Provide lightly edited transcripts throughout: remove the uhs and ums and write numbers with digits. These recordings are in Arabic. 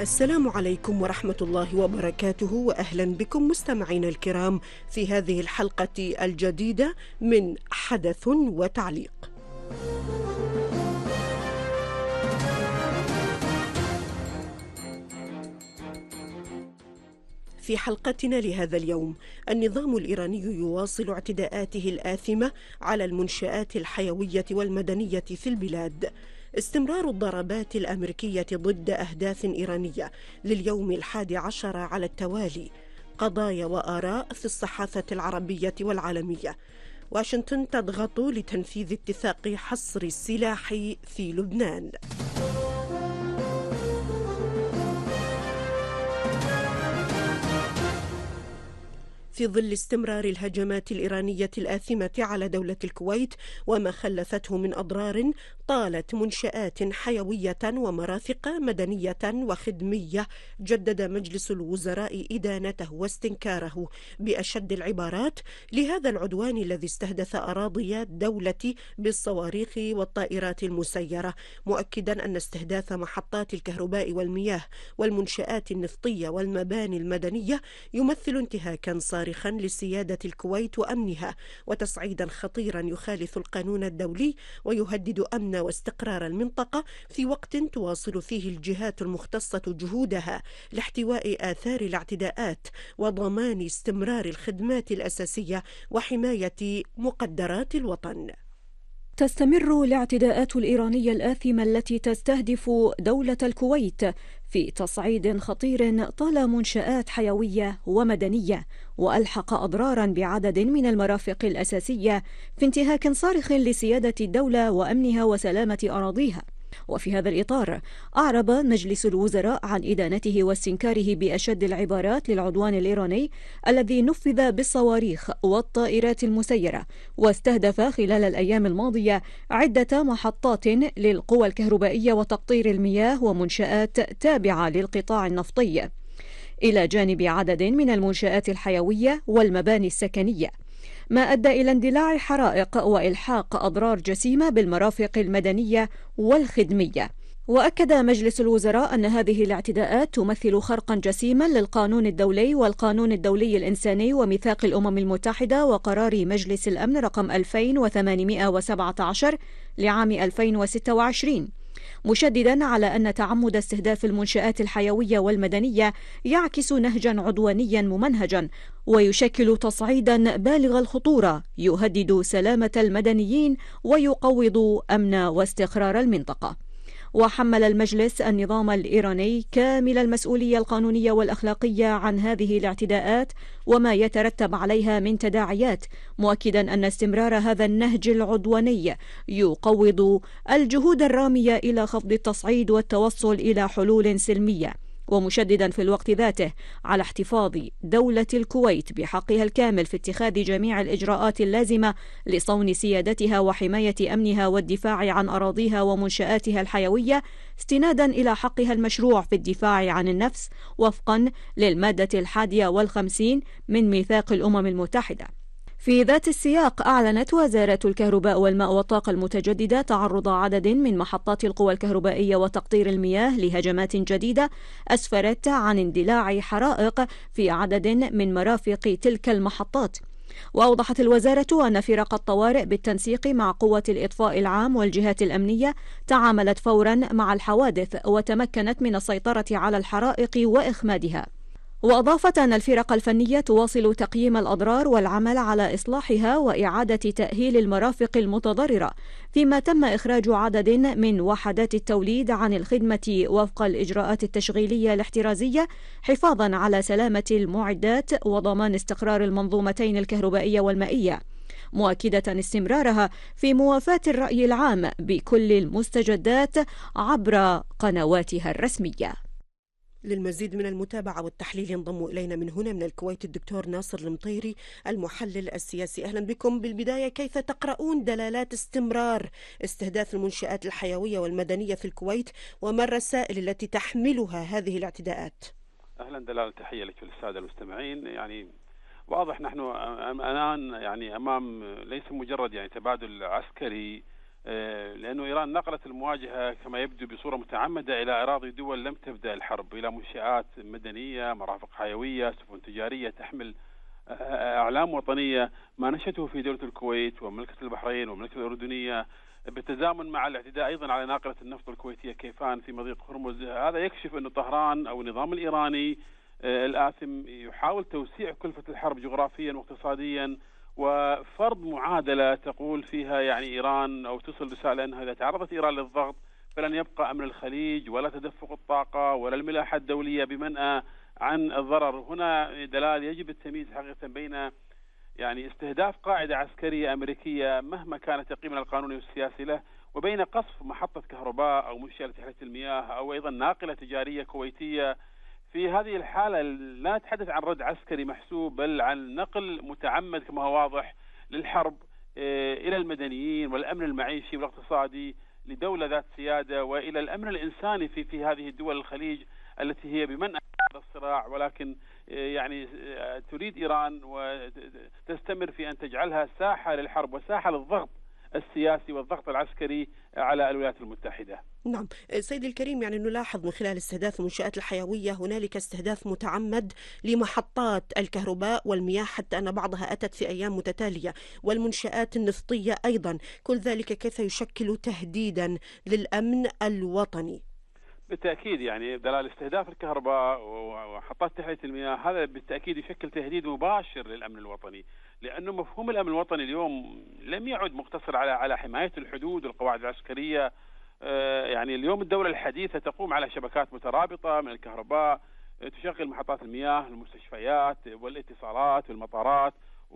السلام عليكم ورحمة الله وبركاته، وأهلا بكم مستمعينا الكرام في هذه الحلقة الجديدة من حدث وتعليق. في حلقتنا لهذا اليوم، النظام الإيراني يواصل اعتداءاته الآثمة على المنشآت الحيوية والمدنية في البلاد. استمرار الضربات الأمريكية ضد أهداف إيرانية لليوم 11 على التوالي. قضايا وآراء في الصحافة العربية والعالمية. واشنطن تضغط لتنفيذ اتفاق حصر السلاح في لبنان. في ظل استمرار الهجمات الإيرانية الآثمة على دولة الكويت وما خلفته من أضرار، طالت منشآت حيوية ومرافق مدنية وخدمية، جدد مجلس الوزراء إدانته واستنكاره بأشد العبارات لهذا العدوان الذي استهدف أراضي الدولة بالصواريخ والطائرات المسيرة، مؤكدا أن استهداف محطات الكهرباء والمياه والمنشآت النفطية والمباني المدنية يمثل انتهاكا صارخا لسيادة الكويت وأمنها، وتصعيدا خطيرا يخالف القانون الدولي ويهدد أمن واستقرار المنطقة، في وقت تواصل فيه الجهات المختصة جهودها لاحتواء آثار الاعتداءات وضمان استمرار الخدمات الأساسية وحماية مقدرات الوطن. تستمر الاعتداءات الإيرانية الآثمة التي تستهدف دولة الكويت في تصعيد خطير طال منشآت حيوية ومدنية، وألحق أضرارا بعدد من المرافق الأساسية، في انتهاك صارخ لسيادة الدولة وأمنها وسلامة أراضيها. وفي هذا الإطار أعرب مجلس الوزراء عن إدانته واستنكاره بأشد العبارات للعدوان الإيراني الذي نفذ بالصواريخ والطائرات المسيرة، واستهدف خلال الأيام الماضية عدة محطات للقوى الكهربائية وتقطير المياه ومنشآت تابعة للقطاع النفطي، إلى جانب عدد من المنشآت الحيوية والمباني السكنية، ما أدى إلى اندلاع حرائق وإلحاق أضرار جسيمة بالمرافق المدنية والخدمية. وأكد مجلس الوزراء أن هذه الاعتداءات تمثل خرقا جسيما للقانون الدولي والقانون الدولي الإنساني وميثاق الأمم المتحدة وقرار مجلس الأمن رقم 2817 لعام 2026، مشددا على أن تعمد استهداف المنشآت الحيوية والمدنية يعكس نهجا عدوانيا ممنهجا ويشكل تصعيدا بالغ الخطورة يهدد سلامة المدنيين ويقوض أمن واستقرار المنطقة. وحمل المجلس النظام الإيراني كامل المسؤولية القانونية والأخلاقية عن هذه الاعتداءات وما يترتب عليها من تداعيات، مؤكدا أن استمرار هذا النهج العدواني يقوض الجهود الرامية إلى خفض التصعيد والتوصل إلى حلول سلمية، ومشددا في الوقت ذاته على احتفاظ دولة الكويت بحقها الكامل في اتخاذ جميع الإجراءات اللازمة لصون سيادتها وحماية أمنها والدفاع عن أراضيها ومنشآتها الحيوية، استنادا إلى حقها المشروع في الدفاع عن النفس وفقا للمادة 51 من ميثاق الأمم المتحدة. في ذات السياق، أعلنت وزارة الكهرباء والماء والطاقة المتجددة تعرض عدد من محطات القوى الكهربائية وتقطير المياه لهجمات جديدة أسفرت عن اندلاع حرائق في عدد من مرافق تلك المحطات. وأوضحت الوزارة أن فرق الطوارئ بالتنسيق مع قوة الإطفاء العام والجهات الأمنية تعاملت فورا مع الحوادث وتمكنت من السيطرة على الحرائق وإخمادها. وأضافت أن الفرق الفنية تواصل تقييم الأضرار والعمل على إصلاحها وإعادة تأهيل المرافق المتضررة، فيما تم إخراج عدد من وحدات التوليد عن الخدمة وفق الإجراءات التشغيلية الاحترازية، حفاظا على سلامة المعدات وضمان استقرار المنظومتين الكهربائية والمائية، مؤكدة استمرارها في موافاة الرأي العام بكل المستجدات عبر قنواتها الرسمية. للمزيد من المتابعة والتحليل ينضم إلينا من هنا من الكويت الدكتور ناصر المطيري المحلل السياسي. أهلا بكم. بالبداية، كيف تقرؤون دلالات استمرار استهداف المنشآت الحيوية والمدنية في الكويت، وما الرسائل التي تحملها هذه الاعتداءات؟ أهلا دلال، تحية لك وللسادة المستمعين. يعني واضح نحن الآن يعني أمام ليس مجرد يعني تبادل عسكري لأنه إيران نقلت المواجهة كما يبدو بصورة متعمدة إلى أراضي دول لم تبدأ الحرب، إلى منشآت مدنية، مرافق حيوية، سفن تجارية تحمل أعلام وطنية، ما نشأته في دولة الكويت ومملكة البحرين والمملكة الأردنية بالتزامن مع الاعتداء أيضا على ناقلة النفط الكويتية كيفان في مضيق هرمز. هذا يكشف أن طهران أو النظام الإيراني الآثم يحاول توسيع كلفة الحرب جغرافيا واقتصاديا، وفرض معادلة تقول فيها يعني إيران أو تصل رسالة أنها إذا تعرضت إيران للضغط فلن يبقى أمن الخليج ولا تدفق الطاقة ولا الملاحة الدولية بمنأى عن الضرر. هنا دلال يجب التمييز حقيقة بين يعني استهداف قاعدة عسكرية أمريكية مهما كان التقييم القانوني والسياسي له، وبين قصف محطة كهرباء أو منشأة لتحلية المياه أو أيضا ناقلة تجارية كويتية. في هذه الحالة لا نتحدث عن رد عسكري محسوب، بل عن نقل متعمد كما هو واضح للحرب إلى المدنيين والأمن المعيشي والاقتصادي لدولة ذات سيادة، وإلى الأمن الإنساني في هذه الدول الخليج التي هي بمنأى هذا الصراع، ولكن يعني تريد إيران وتستمر في أن تجعلها ساحة للحرب وساحة للضغط السياسي والضغط العسكري على الولايات المتحدة. نعم سيدي الكريم، يعني نلاحظ من خلال استهداف المنشآت الحيوية هنالك استهداف متعمد لمحطات الكهرباء والمياه، حتى أن بعضها أتت في أيام متتالية، والمنشآت النفطية أيضا. كل ذلك كيف يشكل تهديدا للأمن الوطني؟ بالتأكيد يعني دلال استهداف الكهرباء ومحطات تحلية المياه هذا بالتأكيد يشكل تهديد مباشر للأمن الوطني، لأنه مفهوم الأمن الوطني اليوم لم يعد مقتصر على حماية الحدود والقواعد العسكرية. يعني اليوم الدولة الحديثة تقوم على شبكات مترابطة من الكهرباء تشغل محطات المياه، المستشفيات والاتصالات والمطارات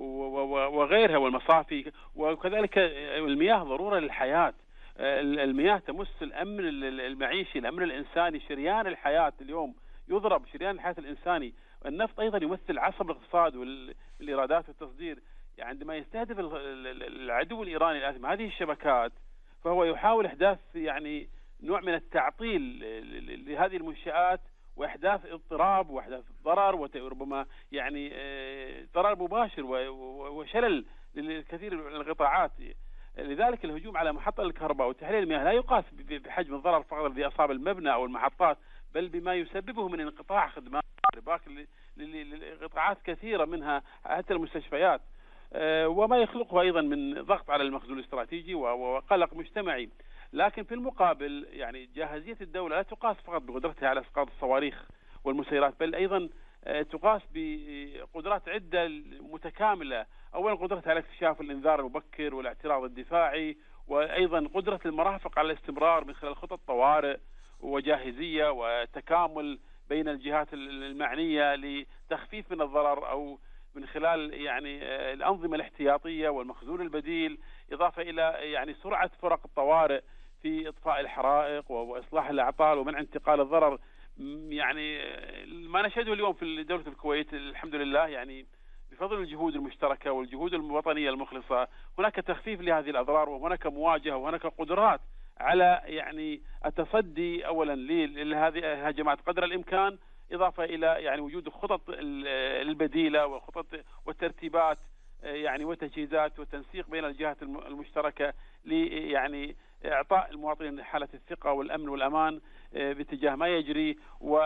وغيرها والمصافي، وكذلك المياه ضرورة للحياة. المياه تمس الأمن المعيشي، الأمن الإنساني، شريان الحياة اليوم يضرب، شريان الحياة الإنساني. النفط أيضا يمثل عصب الاقتصاد والإيرادات والتصدير. يعني عندما يستهدف العدو الإيراني الآثم هذه الشبكات فهو يحاول إحداث يعني نوع من التعطيل لهذه المنشآت وإحداث اضطراب وإحداث ضرر وربما يعني ضرر مباشر وشلل للكثير من القطاعات. لذلك الهجوم على محطة الكهرباء وتحليل المياه لا يقاس بحجم الضرر فقط الذي أصاب المبنى أو المحطات، بل بما يسببه من انقطاع خدمات لقطاعات كثيرة منها حتى المستشفيات، وما يخلقه أيضا من ضغط على المخزون الاستراتيجي وقلق مجتمعي. لكن في المقابل يعني جاهزية الدولة لا تقاس فقط بقدرتها على إسقاط الصواريخ والمسيرات، بل أيضا تقاس بقدرات عدة متكاملة. أولا قدرتها على اكتشاف الإنذار المبكر والاعتراض الدفاعي، وأيضا قدرة المرافق على الاستمرار من خلال خطط طوارئ وجاهزية وتكامل بين الجهات المعنية لتخفيف من الضرر، أو من خلال يعني الأنظمة الاحتياطية والمخزون البديل، إضافة إلى يعني سرعة فرق الطوارئ في إطفاء الحرائق وإصلاح الأعطال ومنع انتقال الضرر. يعني ما نشهده اليوم في دولة الكويت الحمد لله يعني بفضل الجهود المشتركة والجهود الوطنية المخلصة هناك تخفيف لهذه الأضرار، وهناك مواجهة وهناك قدرات على يعني التصدي أولا لهذه الهجمات قدر الإمكان، إضافة إلى يعني وجود خطط البديلة وخطط والترتيبات يعني وتجهيزات وتنسيق بين الجهات المشتركة يعني إعطاء المواطنين حالة الثقة والأمن والأمان باتجاه ما يجري،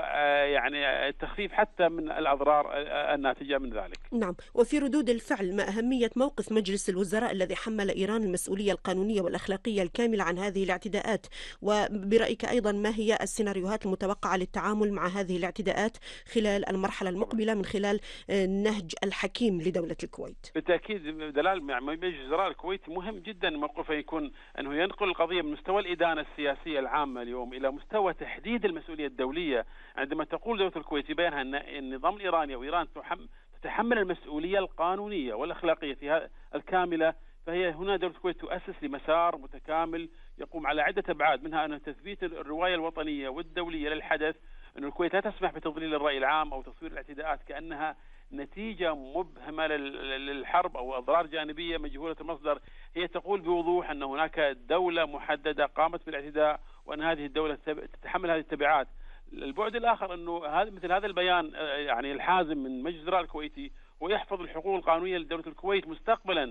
ويعني التخفيف حتى من الأضرار الناتجة من ذلك. نعم، وفي ردود الفعل ما أهمية موقف مجلس الوزراء الذي حمل إيران المسؤولية القانونية والأخلاقية الكاملة عن هذه الاعتداءات؟ وبرأيك أيضا ما هي السيناريوهات المتوقعة للتعامل مع هذه الاعتداءات خلال المرحلة المقبلة من خلال النهج الحكيم لدولة الكويت؟ بالتأكيد دلال مجلس الوزراء الكويتي مهم جدا موقفه يكون أنه ينقل القضية من مستوى الإدانة السياسية العامة اليوم إلى مستوى تحديد المسؤولية الدولية. عندما تقول دولة الكويت بيانها أن النظام الإيراني وإيران تتحمل المسؤولية القانونية والأخلاقية فيها الكاملة، فهي هنا دولة الكويت تؤسس لمسار متكامل يقوم على عدة أبعاد، منها أن تثبيت الرواية الوطنية والدولية للحدث، أن الكويت لا تسمح بتضليل الرأي العام أو تصوير الاعتداءات كأنها نتيجة مبهمة للحرب أو أضرار جانبية مجهولة المصدر. هي تقول بوضوح أن هناك دولة محددة قامت بالاعتداء وأن هذه الدولة تتحمل هذه التبعات. البعد الآخر أنه مثل هذا البيان يعني الحازم من مجلس الوزراء الكويتي ويحفظ الحقوق القانونية لدولة الكويت مستقبلا،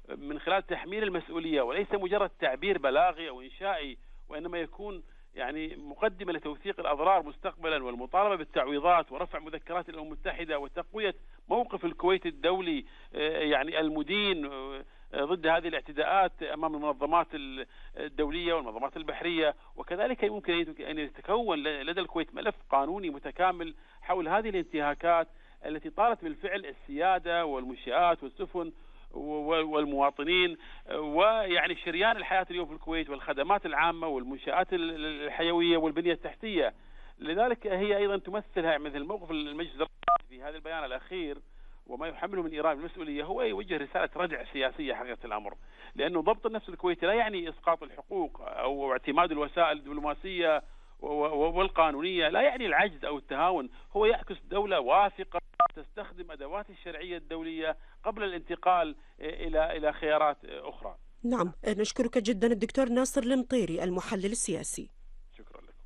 من خلال تحميل المسؤولية، وليس مجرد تعبير بلاغي أو إنشائي، وإنما يكون يعني مقدمة لتوثيق الأضرار مستقبلا والمطالبة بالتعويضات ورفع مذكرات الأمم المتحدة وتقوية موقف الكويت الدولي يعني المدين ضد هذه الاعتداءات أمام المنظمات الدولية والمنظمات البحرية. وكذلك يمكن أن يتكون لدى الكويت ملف قانوني متكامل حول هذه الانتهاكات التي طالت بالفعل السيادة والمنشآت والسفن والمواطنين، ويعني شريان الحياة اليوم في الكويت والخدمات العامة والمنشآت الحيوية والبنية التحتية. لذلك هي أيضا تمثلها مثل موقف المجلس في هذا البيان الأخير، وما يحمله من إيران المسؤولية هو يوجه رسالة ردع سياسية حقيقة الأمر، لأنه ضبط النفس الكويتي لا يعني إسقاط الحقوق أو اعتماد الوسائل الدبلوماسية والقانونية، لا يعني العجز أو التهاون، هو يعكس دولة واثقة تستخدم أدوات الشرعية الدولية قبل الانتقال إلى خيارات أخرى. نعم، نشكرك جدا الدكتور ناصر المطيري المحلل السياسي. شكرا لك.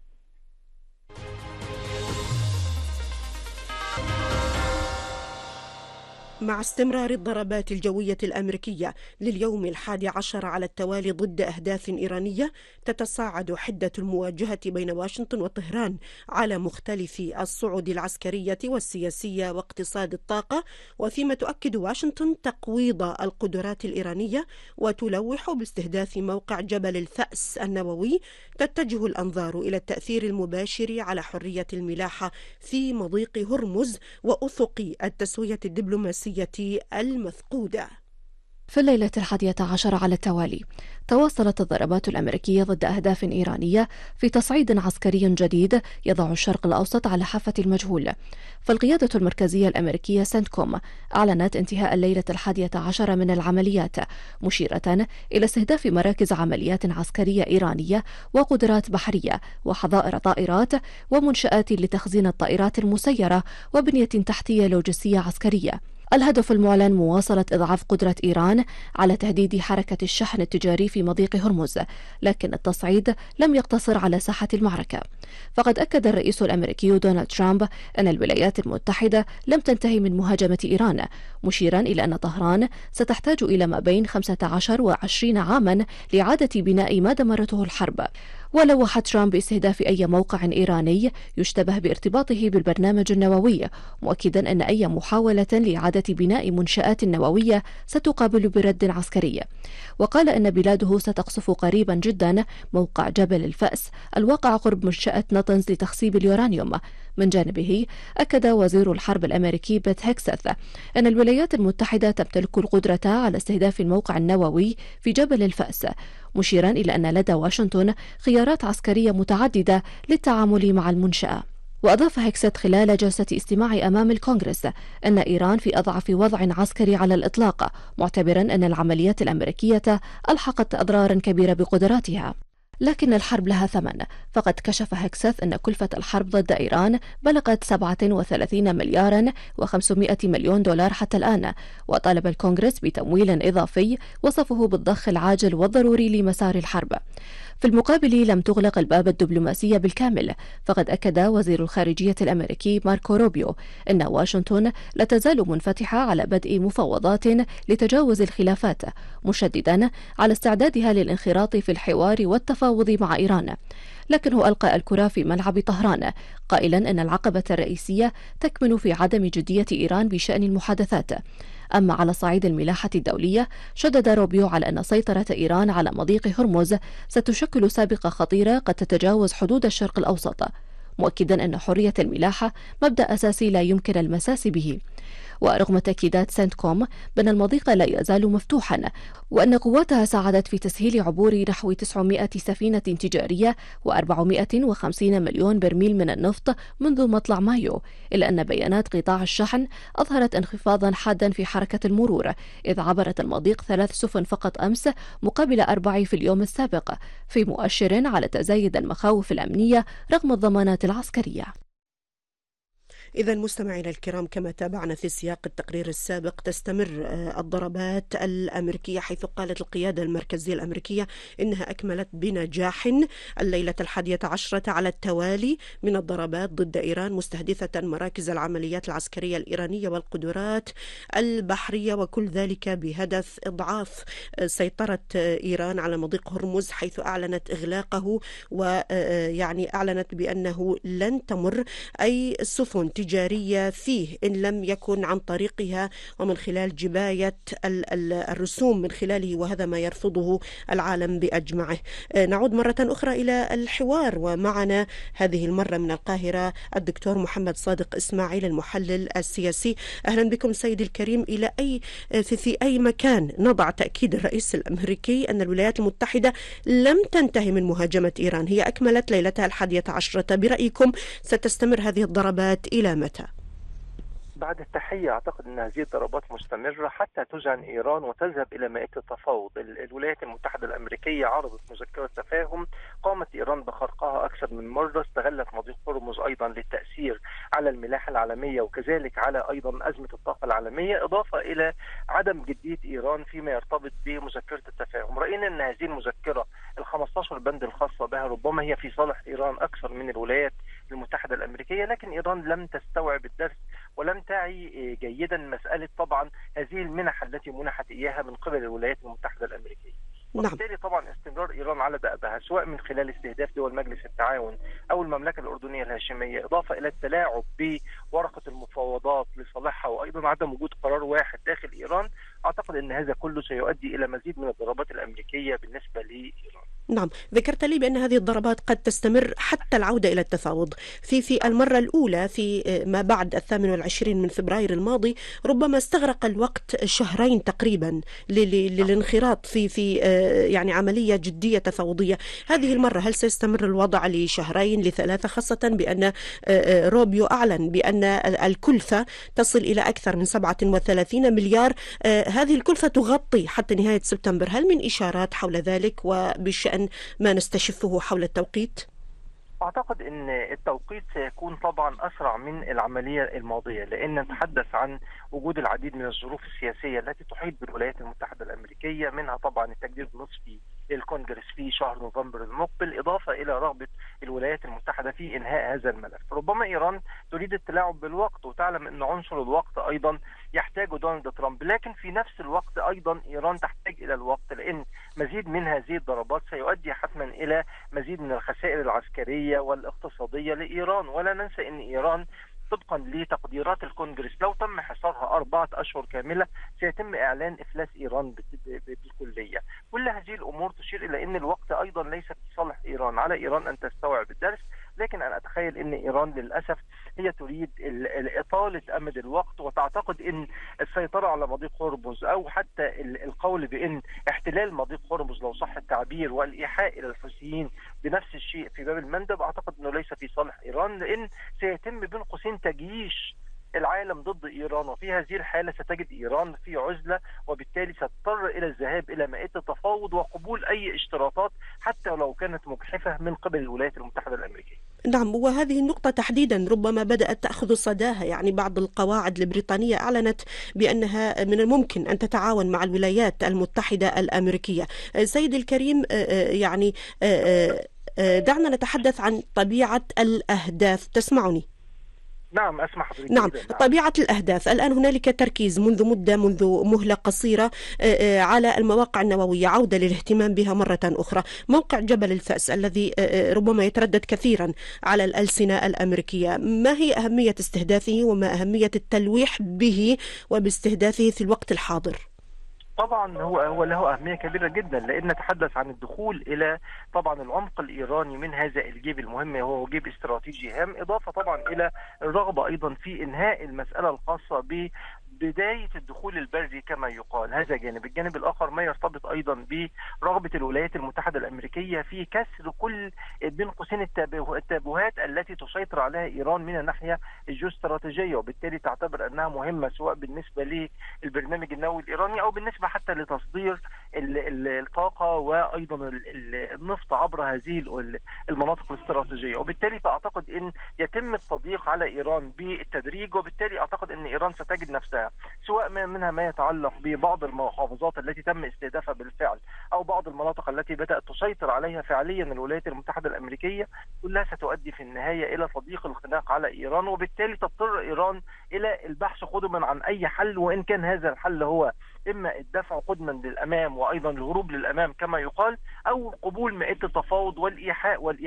مع استمرار الضربات الجوية الأمريكية لليوم 11 على التوالي ضد أهداف إيرانية، تتصاعد حدة المواجهة بين واشنطن وطهران على مختلف الصعد العسكرية والسياسية واقتصاد الطاقة، وفيما تؤكد واشنطن تقويض القدرات الإيرانية وتلوح باستهداف موقع جبل الفأس النووي، تتجه الأنظار إلى التأثير المباشر على حرية الملاحة في مضيق هرمز وأفق التسوية الدبلوماسية المفقودة. في الليلة 11 على التوالي تواصلت الضربات الأمريكية ضد أهداف إيرانية في تصعيد عسكري جديد يضع الشرق الأوسط على حافة المجهول. فالقيادة المركزية الأمريكية سنتكوم أعلنت انتهاء الليلة 11 من العمليات، مشيرة إلى استهداف مراكز عمليات عسكرية إيرانية وقدرات بحرية وحظائر طائرات ومنشآت لتخزين الطائرات المسيرة وبنية تحتية لوجستية عسكرية. الهدف المعلن مواصلة إضعاف قدرة إيران على تهديد حركة الشحن التجاري في مضيق هرمز، لكن التصعيد لم يقتصر على ساحة المعركة. فقد أكد الرئيس الأمريكي دونالد ترامب أن الولايات المتحدة لم تنتهي من مهاجمة إيران، مشيرا إلى أن طهران ستحتاج إلى ما بين 15 و20 عاما لإعادة بناء ما دمرته الحرب. ولوح ترامب باستهداف أي موقع إيراني يشتبه بارتباطه بالبرنامج النووي، مؤكدا أن أي محاولة لإعادة بناء منشآت نووية ستقابل برد عسكري. وقال أن بلاده ستقصف قريبا جدا موقع جبل الفأس الواقع قرب منشأة نطنز لتخصيب اليورانيوم. من جانبه أكد وزير الحرب الأمريكي بيت هيكسث أن الولايات المتحدة تمتلك القدرة على استهداف الموقع النووي في جبل الفأس، مشيرا إلى أن لدى واشنطن خيارات عسكرية متعددة للتعامل مع المنشأة. وأضاف هيكسث خلال جلسة استماع أمام الكونغرس أن إيران في أضعف وضع عسكري على الإطلاق، معتبرا أن العمليات الأمريكية ألحقت أضرارا كبيرة بقدراتها. لكن الحرب لها ثمن، فقد كشف هيكسث أن كلفة الحرب ضد إيران بلغت 37 مليارا و500 مليون دولار حتى الآن، وطالب الكونغرس بتمويل إضافي وصفه بالضخ العاجل والضروري لمسار الحرب. في المقابل لم تغلق الباب الدبلوماسي بالكامل، فقد أكد وزير الخارجية الأمريكي ماركو روبيو أن واشنطن لا تزال منفتحة على بدء مفاوضات لتجاوز الخلافات، مشددا على استعدادها للانخراط في الحوار والتفاوض مع إيران. لكنه ألقى الكرة في ملعب طهران، قائلا أن العقبة الرئيسية تكمن في عدم جدية إيران بشأن المحادثات. أما على صعيد الملاحة الدولية، شدد روبيو على أن سيطرة إيران على مضيق هرمز ستشكل سابقة خطيرة قد تتجاوز حدود الشرق الأوسط، مؤكدا أن حرية الملاحة مبدأ أساسي لا يمكن المساس به. ورغم تأكيدات سنتكوم بأن المضيق لا يزال مفتوحا، وأن قواتها ساعدت في تسهيل عبور نحو 900 سفينة تجارية و450 مليون برميل من النفط منذ مطلع مايو، إلا أن بيانات قطاع الشحن أظهرت انخفاضا حادا في حركة المرور، إذ عبرت المضيق 3 سفن فقط أمس مقابل 4 في اليوم السابق، في مؤشر على تزايد المخاوف الأمنية رغم الضمانات العسكرية. إذا مستمعينا الكرام، كما تابعنا في سياق التقرير السابق، تستمر الضربات الأمريكية، حيث قالت القيادة المركزية الأمريكية إنها أكملت بنجاح الليلة 11 على التوالي من الضربات ضد إيران، مستهدفة مراكز العمليات العسكرية الإيرانية والقدرات البحرية، وكل ذلك بهدف إضعاف سيطرة إيران على مضيق هرمز، حيث أعلنت إغلاقه، ويعني أعلنت بأنه لن تمر أي سفن تجارية فيه إن لم يكن عن طريقها ومن خلال جباية الرسوم من خلاله، وهذا ما يرفضه العالم بأجمعه. نعود مرة أخرى إلى الحوار، ومعنا هذه المرة من القاهرة الدكتور محمد صادق إسماعيل، المحلل السياسي. أهلا بكم سيدي الكريم. إلى في أي مكان نضع تأكيد الرئيس الأمريكي أن الولايات المتحدة لم تنتهي من مهاجمة إيران، هي أكملت ليلتها 11، برأيكم ستستمر هذه الضربات إلى متى؟ بعد التحية أعتقد أن هذه الضربات مستمرة حتى تذعن إيران وتذهب إلى مائدة التفاوض. الولايات المتحدة الأمريكية عرضت مذكرة تفاهم، قامت إيران بخرقها أكثر من مرة، استغلت مضيق هرمز أيضا للتأثير على الملاحة العالمية وكذلك على أيضا أزمة الطاقة العالمية، إضافة إلى عدم جدية إيران فيما يرتبط بمذكرة التفاهم. رأينا أن هذه المذكرة ال15 بند الخاصة بها ربما هي في صالح إيران أكثر من الولايات المتحدة الأمريكية، لكن إيران لم تستوعب الدرس ولم تعي جيدا مسألة طبعا هذه المنح التي منحت إياها من قبل الولايات المتحدة الأمريكية. وبالتالي طبعا استمرار إيران على دأبها سواء من خلال استهداف دول مجلس التعاون أو المملكة الأردنية الهاشمية، إضافة إلى التلاعب بورقة المفاوضات لصالحها، وأيضا عدم وجود قرار واحد داخل إيران، أعتقد أن هذا كله سيؤدي إلى مزيد من الضربات الأمريكية بالنسبة لإيران. نعم، ذكرت لي بأن هذه الضربات قد تستمر حتى العودة إلى التفاوض. في المرة الأولى في ما بعد 28 من فبراير الماضي ربما استغرق الوقت شهرين تقريبا للانخراط في يعني عملية جدية تفاوضية. هذه المرة هل سيستمر الوضع لشهرين ل3، خاصة بأن روبيو أعلن بأن الكلفة تصل إلى أكثر من 37 مليار، هذه الكلفة تغطي حتى نهاية سبتمبر. هل من إشارات حول ذلك وبشأن ما نستشفه حول التوقيت؟ أعتقد أن التوقيت سيكون طبعا أسرع من العملية الماضية، لأن نتحدث عن وجود العديد من الظروف السياسية التي تحيط بالولايات المتحدة الأمريكية، منها طبعا التجديد النصفي للكونجرس في شهر نوفمبر المقبل، إضافة إلى رغبة الولايات المتحدة في إنهاء هذا الملف. ربما إيران تريد التلاعب بالوقت، وتعلم أن عنصر الوقت أيضا يحتاجه دونالد ترامب، لكن في نفس الوقت أيضا إيران تحتاج إلى الوقت، لأن مزيد من هذه الضربات سيؤدي حتما إلى مزيد من الخسائر العسكرية والاقتصادية لإيران. ولا ننسى أن إيران طبقا لتقديرات الكونجرس لو تم حصارها 4 أشهر كاملة سيتم إعلان إفلاس إيران بالكلية. كل هذه الأمور تشير إلى أن الوقت أيضا ليس في صالح إيران، على إيران أن تستوعب الدرس، لكن أنا أتخيل أن إيران للأسف هي تريد إطالة أمد الوقت، وتعتقد أن السيطرة على مضيق هرمز أو حتى القول بأن احتلال مضيق هرمز لو صح التعبير والإيحاء إلى الحوثيين بنفس الشيء في باب المندب، أعتقد أنه ليس في صالح إيران، لأن سيتم بين قوسين تجييش العالم ضد إيران، وفي هذه الحالة ستجد إيران في عزلة، وبالتالي ستضطر إلى الذهاب إلى مائدة التفاوض وقبول أي اشتراطات حتى لو كانت مجحفة من قبل الولايات المتحدة الأمريكية. نعم، وهذه النقطة تحديدا ربما بدأت تأخذ صداها، يعني بعض القواعد البريطانية أعلنت بأنها من الممكن أن تتعاون مع الولايات المتحدة الأمريكية. سيدي الكريم، يعني دعنا نتحدث عن طبيعة الأهداف. تسمعني؟ نعم أسمع حضرتك. نعم، طبيعة الأهداف. الآن هنالك تركيز منذ مهلة قصيرة على المواقع النووية، عودة للاهتمام بها مرة أخرى. موقع جبل الفأس الذي ربما يتردد كثيرا على الألسنة الأمريكية، ما هي أهمية استهدافه وما أهمية التلويح به وباستهدافه في الوقت الحاضر؟ طبعا هو له أهمية كبيرة جدا، لأن نتحدث عن الدخول إلى طبعا العمق الإيراني من هذا الجيب المهم، وهو جيب استراتيجي هام، إضافة طبعا إلى الرغبة أيضا في إنهاء المسألة الخاصة بداية الدخول البري كما يقال. هذا جانب. الجانب الآخر ما يرتبط أيضا برغبة الولايات المتحدة الأمريكية في كسر كل بين قوسين التابوهات التي تسيطر عليها إيران من الناحية الجيوستراتيجية، وبالتالي تعتبر أنها مهمة سواء بالنسبة للبرنامج النووي الإيراني أو بالنسبة حتى لتصدير الطاقة وأيضا النفط عبر هذه المناطق الاستراتيجية. وبالتالي فأعتقد أن يتم التضييق على إيران بالتدريج، وبالتالي أعتقد أن إيران ستجد نفسها سواء منها ما يتعلق ببعض المحافظات التي تم استهدافها بالفعل أو بعض المناطق التي بدأت تسيطر عليها فعليا الولايات المتحدة الأمريكية، كلها ستؤدي في النهاية إلى تضييق الخناق على إيران، وبالتالي تضطر إيران إلى البحث قدما عن أي حل، وإن كان هذا الحل هو إما الدفع قدما للأمام وأيضا الهروب للأمام كما يقال، أو قبول مائدة التفاوض والإيحاء